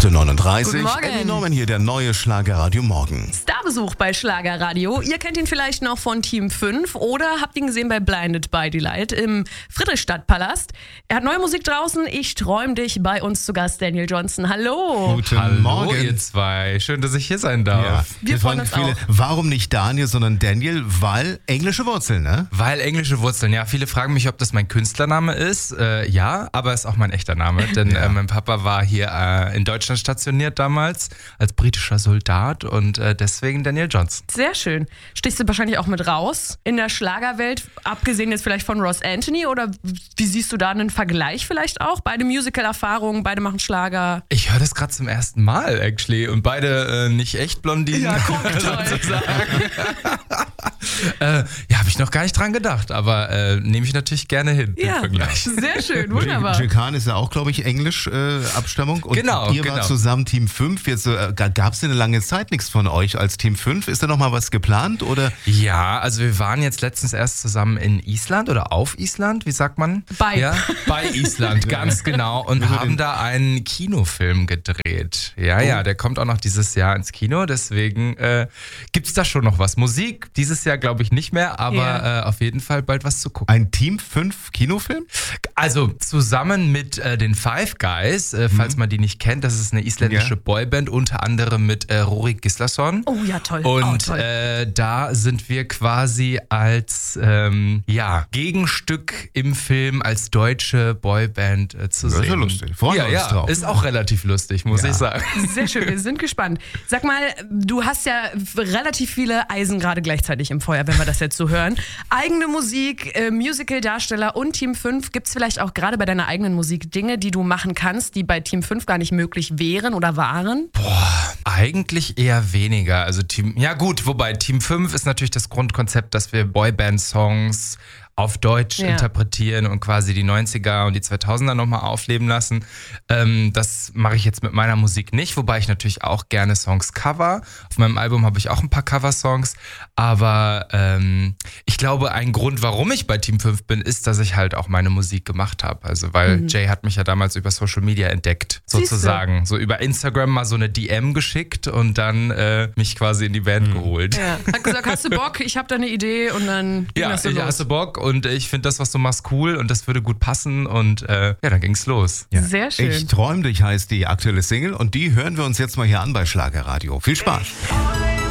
8.39 Guten Uhr. Morgen. Andy Norman hier, der neue Schlagerradio Morgen. Starbesuch bei Schlagerradio. Ihr kennt ihn vielleicht noch von Team 5 oder habt ihn gesehen bei Blinded by Delight im Friedrichstadtpalast. Er hat neue Musik draußen. Ich träum dich. Bei uns zu Gast Daniel Johnston. Hallo. Guten Morgen. Ihr zwei. Schön, dass ich hier sein darf. Ja, Wir freuen uns auch. Warum nicht Daniel, sondern Daniel? Weil englische Wurzeln, ne? Weil englische Wurzeln, ja. Viele fragen mich, ob das mein Künstlername ist. Ja, aber ist auch mein echter Name. Denn mein Papa war hier in Deutschland stationiert damals als britischer Soldat und deswegen Daniel Johnston. Sehr schön. Stichst du wahrscheinlich auch mit raus in der Schlagerwelt, abgesehen jetzt vielleicht von Ross Anthony, oder wie siehst du da einen Vergleich vielleicht auch? Beide Musical-Erfahrungen, beide machen Schlager. Ich höre das gerade zum ersten Mal, actually. Und beide nicht echt Blondinen. Ja, guck, toll. sozusagen. Ja, habe ich noch gar nicht dran gedacht, aber nehme ich natürlich gerne hin. Den Ja, Vergleich. sehr schön, wunderbar. Jekan ist ja auch, glaube ich, Englisch Abstammung. Und Genau, ihr wart zusammen Team 5. Jetzt gab es eine lange Zeit nichts von euch als Team 5. Ist da noch mal was geplant? Oder? Ja, also wir waren jetzt letztens erst zusammen in Island oder auf Island, wie sagt man? Bei Island, ganz genau. Und haben da einen Kinofilm gedreht. Ja, der kommt auch noch dieses Jahr ins Kino. Deswegen gibt's da schon noch was. Musik dieses Jahr glaube ich nicht mehr, aber auf jeden Fall bald was zu gucken. Ein Team 5 Kinofilm? Also zusammen mit den Five Guys, falls man die nicht kennt, das ist eine isländische Boyband, unter anderem mit Rory Gislason. Oh ja, toll. Und toll. da sind wir quasi als Gegenstück im Film als deutsche Boyband zu sehen. Das ist ja lustig. Freuen wir uns drauf. Ist auch relativ lustig, muss ich sagen. Sehr schön, wir sind gespannt. Sag mal, du hast ja relativ viele Eisen gerade gleichzeitig im Feuer, wenn wir das jetzt so hören. Eigene Musik, Musical-Darsteller und Team 5. Gibt es vielleicht auch gerade bei deiner eigenen Musik Dinge, die du machen kannst, die bei Team 5 gar nicht möglich wären oder waren? Eigentlich eher weniger. Also wobei Team 5 ist natürlich das Grundkonzept, dass wir Boyband-Songs auf Deutsch interpretieren und quasi die 90er und die 2000er nochmal aufleben lassen. Das mache ich jetzt mit meiner Musik nicht, wobei ich natürlich auch gerne Songs cover. Auf meinem Album habe ich auch ein paar Cover-Songs, aber ich glaube, ein Grund, warum ich bei Team 5 bin, ist, dass ich halt auch meine Musik gemacht habe. Also weil Jay hat mich ja damals über Social Media entdeckt, sozusagen. So über Instagram mal so eine DM geschickt und dann mich quasi in die Band geholt. Ja. Hat gesagt, hast du Bock? Ich habe da eine Idee und dann ging das so los. Hast du Bock? Und ich finde das, was du machst, cool und das würde gut passen und dann ging's los. Ja. Sehr schön. Ich träum dich heißt die aktuelle Single und die hören wir uns jetzt mal hier an bei Schlagerradio. Viel Spaß.